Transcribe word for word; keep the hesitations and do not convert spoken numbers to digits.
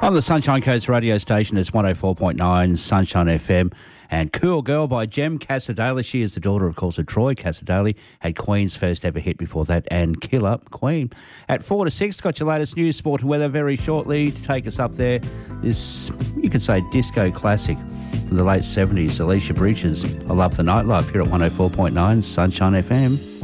On the Sunshine Coast radio station, it's one oh four point nine Sunshine F M. And Cool Girl by Jem Casadale. She is the daughter, of course, of Troy Casadale. Had Queen's first ever hit before that, and Killer Queen. At four to six, got your latest news, sport and weather very shortly to take us up there. This, you could say, disco classic from the late seventies, Alicia Breaches. I love the nightlife here at one oh four point nine Sunshine F M.